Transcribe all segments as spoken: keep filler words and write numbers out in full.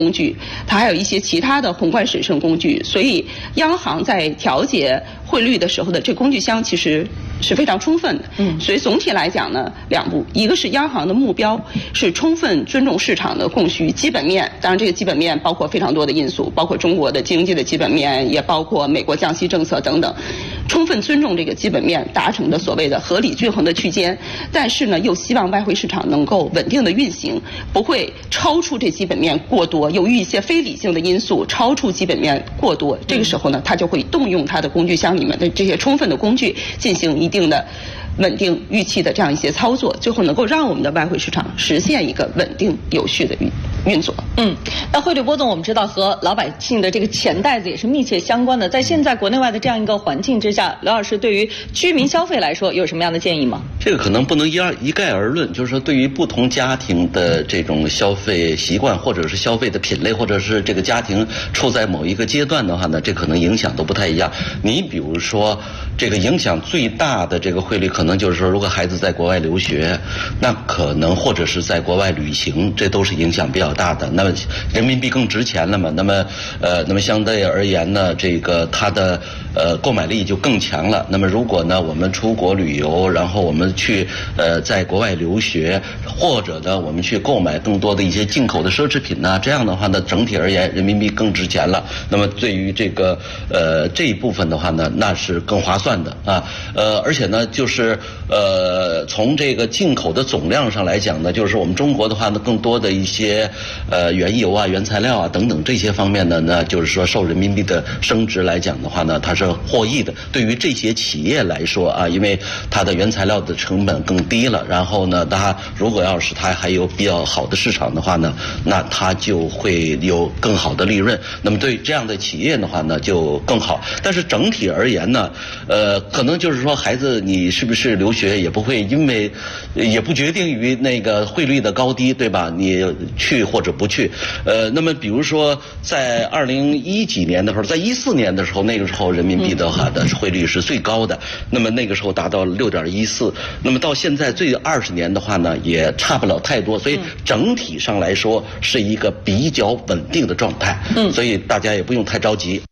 工具，它还有一些其他的宏观审慎工具，所以央行在调节汇率的时候的这工具箱其实是非常充分的。嗯，所以总体来讲呢，两步，一个是央行的目标是充分尊重市场的供需基本面，当然这个基本面包括非常多的因素，包括中国的经济的基本面，也包括美国降息政策等等，充分尊重这个基本面，达成的所谓的合理均衡的区间，但是呢，又希望外汇市场能够稳定的运行，不会超出这基本面过多。由于一些非理性的因素超出基本面过多，这个时候呢，它就会动用它的工具箱里面的这些充分的工具，进行一定的稳定预期的这样一些操作，最后能够让我们的外汇市场实现一个稳定有序的运运作。 嗯，那汇率波动我们知道和老百姓的这个钱袋子也是密切相关的。在现在国内外的这样一个环境之下，刘老师对于居民消费来说有什么样的建议吗？ 这个可能不能一二一概而论，就是说对于不同家庭的这种消费习惯，或者是消费的品类，或者是这个家庭处在某一个阶段的话呢，这可能影响都不太一样。你比如说，这个影响最大的这个汇率，可能就是说，如果孩子在国外留学，那可能或者是在国外旅行，这都是影响比较大的。那么人民币更值钱了嘛？那么呃，那么相对而言呢，这个它的呃购买力就更强了。那么如果呢，我们出国旅游，然后我们去呃在国外留学，或者呢，我们去购买更多的一些进口的奢侈品呢，这样的话呢，整体而言，人民币更值钱了。那么对于这个呃这一部分的话呢，那是更划算的啊。呃，而且呢，就是呃从这个进口的总量上来讲呢，就是我们中国的话呢，更多的一些呃原油啊、原材料啊等等这些方面呢，那就是说受人民币的升值来讲的话呢，它是获益的。对于这些企业来说啊，因为它的原材料的成本更低了，然后呢，它如果要是它还有比较好的市场的话呢，那它就会有更好的利润。那么对这样的企业的话呢，就更好。但是整体而言呢，呃，可能就是说孩子你是不是留学也不会因为，也不决定于那个汇率的高低，对吧？你去或者不去。呃，那么比如说在二零一几年的时候，在一四年的时候，那个时候人民币的话的汇率是最高的，那么那个时候达到六点一四，那么到现在最二十年的话呢，也差不了太多，所以整体上来说是一个比较稳定的状态。嗯，所以大家也不用太着急。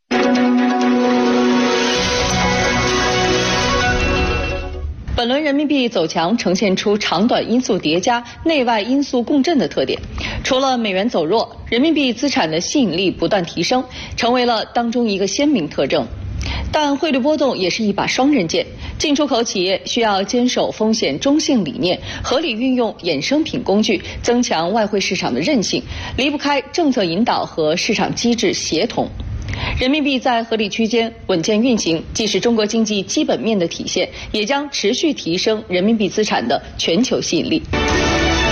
本轮人民币走强呈现出长短因素叠加、内外因素共振的特点。除了美元走弱，人民币资产的吸引力不断提升，成为了当中一个鲜明特征。但汇率波动也是一把双刃剑，进出口企业需要坚守风险中性理念，合理运用衍生品工具，增强外汇市场的韧性，离不开政策引导和市场机制协同。人民币在合理区间稳健运行，既是中国经济基本面的体现，也将持续提升人民币资产的全球吸引力。